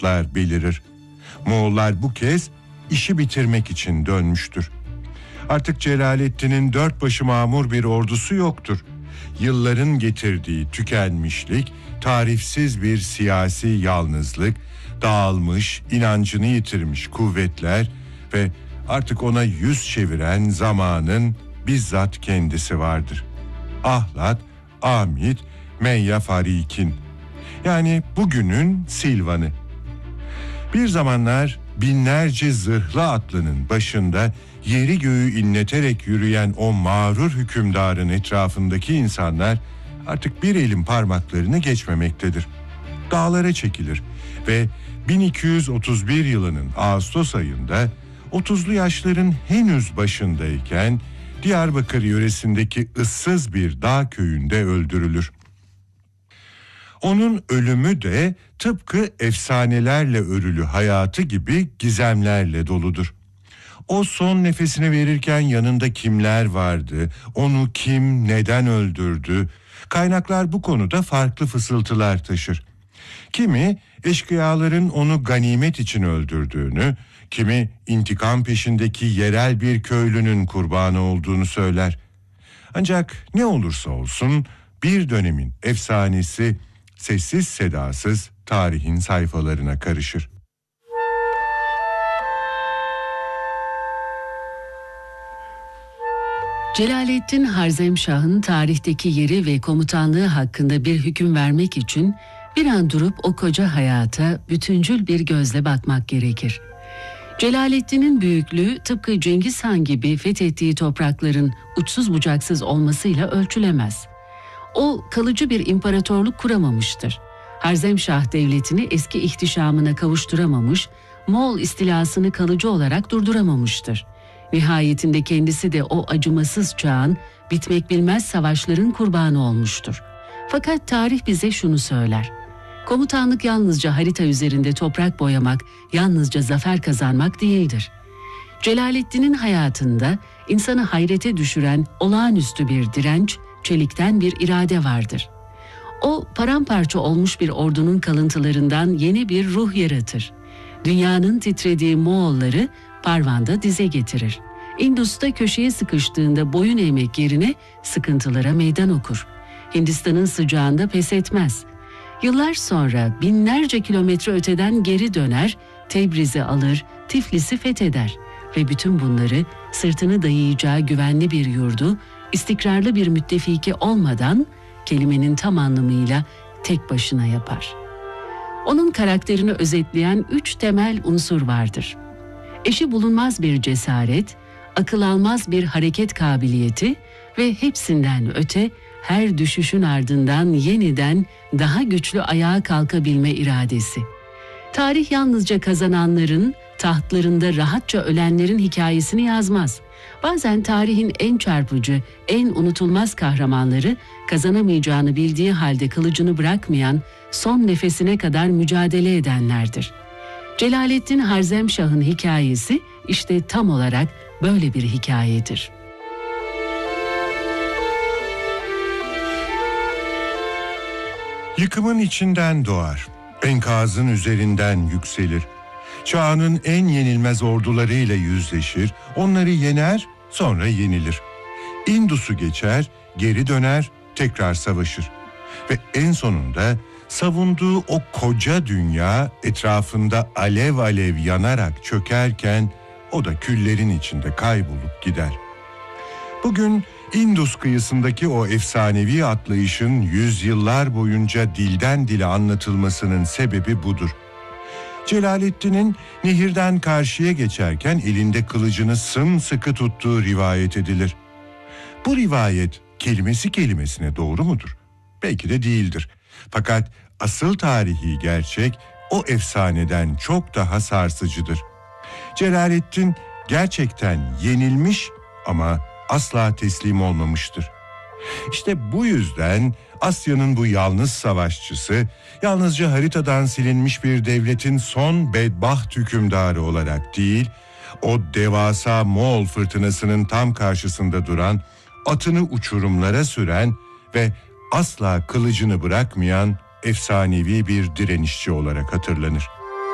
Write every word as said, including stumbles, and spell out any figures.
sonuçlar belirir. Moğollar bu kez işi bitirmek için dönmüştür. Artık Celalettin'in dört başı mamur bir ordusu yoktur. Yılların getirdiği tükenmişlik, tarifsiz bir siyasi yalnızlık, dağılmış, inancını yitirmiş kuvvetler ve artık ona yüz çeviren zamanın bizzat kendisi vardır. Ahlat, Amit, Meyya Farikin. Yani bugünün Silvan'ı. Bir zamanlar binlerce zırhlı atlının başında yeri göğü inleterek yürüyen o mağrur hükümdarın etrafındaki insanlar artık bir elin parmaklarını geçmemektedir. Dağlara çekilir ve bin iki yüz otuz bir yılının Ağustos ayında otuzlu yaşların henüz başındayken Diyarbakır yöresindeki ıssız bir dağ köyünde öldürülür. Onun ölümü de tıpkı efsanelerle örülü hayatı gibi gizemlerle doludur. O son nefesini verirken yanında kimler vardı, onu kim neden öldürdü? Kaynaklar bu konuda farklı fısıltılar taşır. Kimi eşkıyaların onu ganimet için öldürdüğünü, kimi intikam peşindeki yerel bir köylünün kurbanı olduğunu söyler. Ancak ne olursa olsun bir dönemin efsanesi sessiz sedasız tarihin sayfalarına karışır. Celalettin Harzemşah'ın tarihteki yeri ve komutanlığı hakkında bir hüküm vermek için bir an durup o koca hayata bütüncül bir gözle bakmak gerekir. Celalettin'in büyüklüğü tıpkı Cengiz Han gibi fethettiği toprakların uçsuz bucaksız olmasıyla ölçülemez. O kalıcı bir imparatorluk kuramamıştır. Harzemşah devletini eski ihtişamına kavuşturamamış, Moğol istilasını kalıcı olarak durduramamıştır. Nihayetinde kendisi de o acımasız çağın, bitmek bilmez savaşların kurbanı olmuştur. Fakat tarih bize şunu söyler: komutanlık yalnızca harita üzerinde toprak boyamak, yalnızca zafer kazanmak değildir. Celalettin'in hayatında insanı hayrete düşüren olağanüstü bir direnç, çelikten bir irade vardır. O paramparça olmuş bir ordunun kalıntılarından yeni bir ruh yaratır. Dünyanın titrediği Moğolları Parvan'da dize getirir. Indus'ta köşeye sıkıştığında boyun eğmek yerine sıkıntılara meydan okur. Hindistan'ın sıcağında pes etmez. Yıllar sonra binlerce kilometre öteden geri döner, Tebriz'i alır, Tiflis'i fetheder ve bütün bunları sırtını dayayacağı güvenli bir yurdu, istikrarlı bir müttefiki olmadan kelimenin tam anlamıyla tek başına yapar. Onun karakterini özetleyen üç temel unsur vardır. Eşi bulunmaz bir cesaret, akıl almaz bir hareket kabiliyeti ve hepsinden öte her düşüşün ardından yeniden daha güçlü ayağa kalkabilme iradesi. Tarih yalnızca kazananların, tahtlarında rahatça ölenlerin hikayesini yazmaz. Bazen tarihin en çarpıcı, en unutulmaz kahramanları kazanamayacağını bildiği halde kılıcını bırakmayan, son nefesine kadar mücadele edenlerdir. Celalettin Harzemşah'ın hikayesi işte tam olarak böyle bir hikayedir. Yıkımın içinden doğar, enkazın üzerinden yükselir. Çağının en yenilmez ordularıyla yüzleşir, onları yener, sonra yenilir. Indus'u geçer, geri döner, tekrar savaşır. Ve en sonunda savunduğu o koca dünya etrafında alev alev yanarak çökerken o da küllerin içinde kaybolup gider. Bugün Indus kıyısındaki o efsanevi atlayışın yüzyıllar boyunca dilden dile anlatılmasının sebebi budur. Celalettin'in nehirden karşıya geçerken elinde kılıcını sımsıkı tuttuğu rivayet edilir. Bu rivayet kelimesi kelimesine doğru mudur? Belki de değildir. Fakat asıl tarihi gerçek o efsaneden çok daha sarsıcıdır. Celalettin gerçekten yenilmiş ama asla teslim olmamıştır. İşte bu yüzden Asya'nın bu yalnız savaşçısı, yalnızca haritadan silinmiş bir devletin son bedbaht hükümdarı olarak değil, o devasa Moğol fırtınasının tam karşısında duran, atını uçurumlara süren ve asla kılıcını bırakmayan efsanevi bir direnişçi olarak hatırlanır.